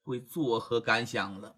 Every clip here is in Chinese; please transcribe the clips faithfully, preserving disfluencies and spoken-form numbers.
会作何感想了。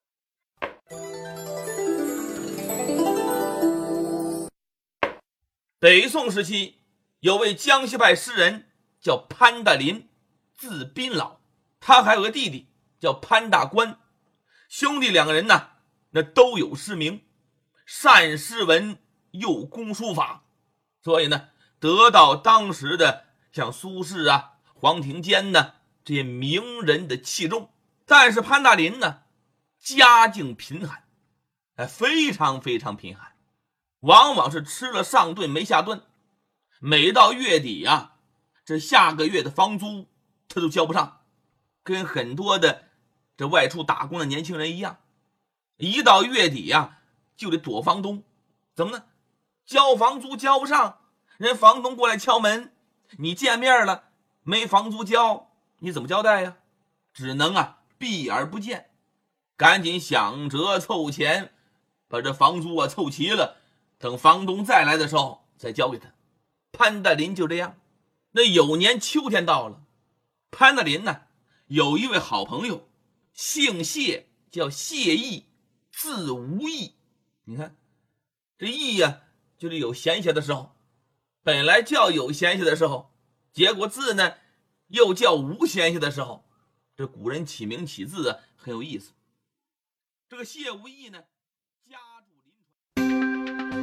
北宋时期，有位江西派诗人叫潘大林，字宾老，他还有个弟弟叫潘大官，兄弟两个人呢，那都有诗名，善诗文又工书法，所以呢，得到当时的像苏轼啊、黄庭坚呢这些名人的器重。但是潘大林呢，家境贫寒，哎，非常非常贫寒，往往是吃了上顿没下顿。每到月底啊，这下个月的房租他都交不上，跟很多的这外出打工的年轻人一样，一到月底啊，就得躲房东。怎么呢？交房租交不上，人房东过来敲门，你见面了没房租交，你怎么交代呀？只能啊避而不见，赶紧想辙凑钱，把这房租啊凑齐了，等房东再来的时候再交给他。潘大林就这样。那有年秋天到了，潘大林呢有一位好朋友，姓谢，叫谢毅，字无义。你看这义呀、啊，就是有闲暇的时候，本来叫有闲暇的时候，结果字呢又叫无闲暇的时候。这古人起名起字啊很有意思。这个谢无义呢，家住临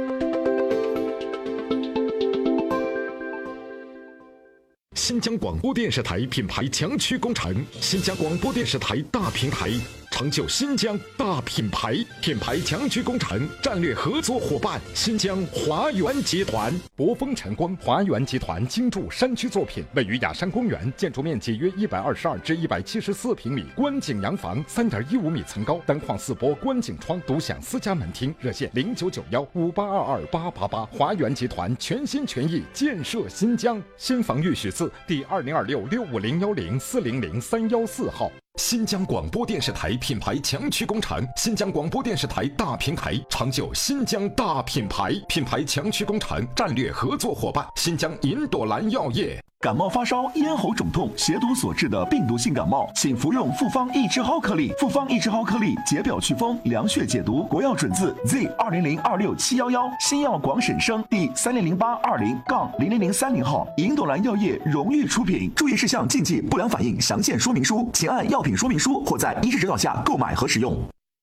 川。新疆广播电视台品牌强驱工程，新疆广播电视台大平台，成就新疆大品牌。品牌强驱工程战略合作伙伴新疆华源集团。博丰晨光华源集团精筑山区作品，位于雅山公园，建筑面积约一百二十二至一百七十四平米，观景洋房，三点一五米层高，单框四波观景窗，独享私家门厅。热线零九九幺五八二二八八八。华源集团全心全意建设新疆。新房预许字第二零二六六五零幺零四零零三幺四号。新疆广播电视台品牌强驱工程，新疆广播电视台大平台，成就新疆大品牌。品牌强驱工程战略合作伙伴新疆银朵兰药业。 感冒发烧、咽喉肿痛、血毒所致的病毒性感冒，请服用复方益智蒿颗粒。复方益智蒿颗粒解表祛风、凉血解毒。国药准字 Z 二零零二六七幺幺，新药广审生第三零零八二零杠零零零三零号。银朵兰药业荣誉出品。注意事项、禁忌、不良反应详见说明书，请按药品说明书或在医师指导下购买和使用。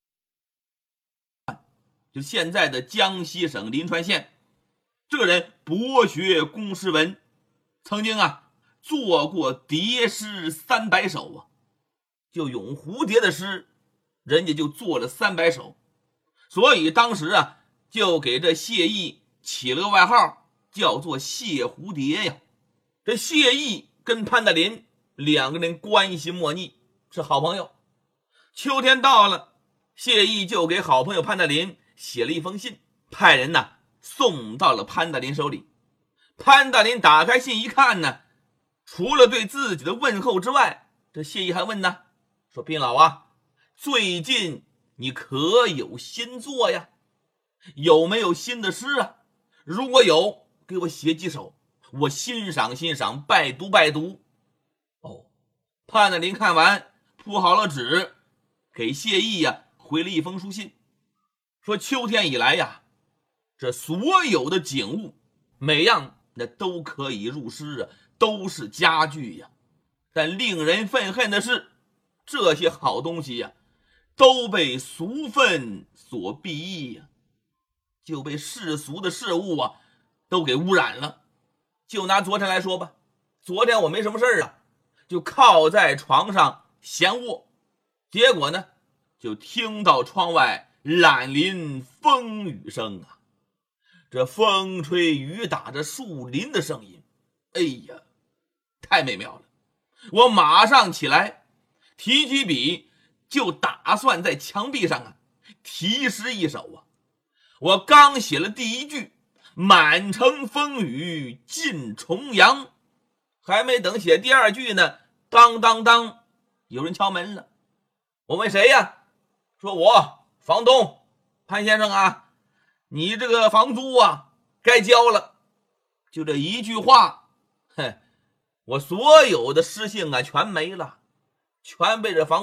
就现在的江西省临川县，这个人博学工诗文。曾经啊，做过蝶诗三百首啊，就咏蝴蝶的诗，人家就做了三百首，所以当时啊，就给这谢毅起了个外号，叫做谢蝴蝶呀。这谢毅跟潘大林两个人关系莫逆，是好朋友。秋天到了，谢毅就给好朋友潘大林写了一封信，派人呢送到了潘大林手里。潘大林打开信一看呢，除了对自己的问候之外，这谢毅还问呢，说宾老啊，最近你可有新作呀？有没有新的诗啊？如果有，给我写几首，我欣赏欣赏，拜读拜读。哦，潘大林看完，铺好了纸，给谢毅呀回了一封书信，说秋天以来呀，这所有的景物每样那都可以入诗啊，都是佳句呀。但令人愤恨的是，这些好东西呀，都被俗愤所蔽佚呀，就被世俗的事物啊都给污染了。就拿昨天来说吧，昨天我没什么事儿啊，就靠在床上闲卧，结果呢，就听到窗外懒林风雨声啊。这风吹雨打着树林的声音，哎呀，太美妙了。我马上起来，提起笔就打算在墙壁上啊题诗一首啊。我刚写了第一句，满城风雨尽重阳，还没等写第二句呢，当当当，有人敲门了。我问谁呀？说我房东潘先生啊，你这个房租啊该交了。就这一句话，嘿，我所有的诗性啊全没了，全被这房